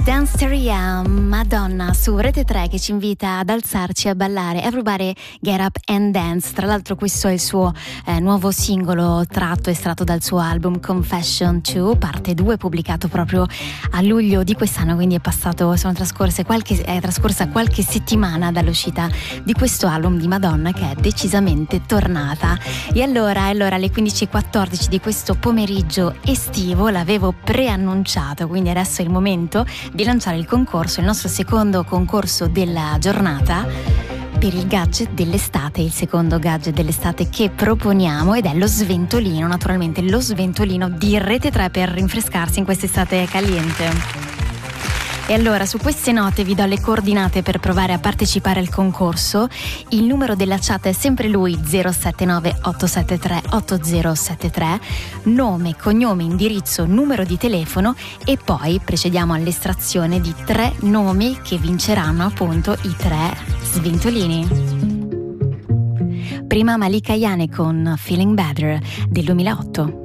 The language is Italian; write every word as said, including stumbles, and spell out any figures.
Danceria, Madonna su Rete tre che ci invita ad alzarci a ballare. Everybody Get Up and Dance. Tra l'altro questo è il suo eh, nuovo singolo tratto estratto dal suo album Confession due, parte due, pubblicato proprio a luglio di quest'anno, quindi è passato, sono trascorse qualche, è trascorsa qualche settimana dall'uscita di questo album di Madonna, che è decisamente tornata. E allora, allora alle quindici e quattordici di questo pomeriggio estivo l'avevo preannunciato, quindi adesso è il momento di lanciare il concorso, il nostro secondo concorso della giornata per il gadget dell'estate, il secondo gadget dell'estate che proponiamo, ed è lo sventolino, naturalmente lo sventolino di Rete tre per rinfrescarsi in quest'estate caliente. E allora su queste note vi do le coordinate per provare a partecipare al concorso. Il numero della chat è sempre lui, zero sette nove otto sette tre otto zero sette tre, nome, cognome, indirizzo, numero di telefono, e poi procediamo all'estrazione di tre nomi che vinceranno appunto i tre sventolini. Prima Malika Ayane con Feeling Better del duemilaotto.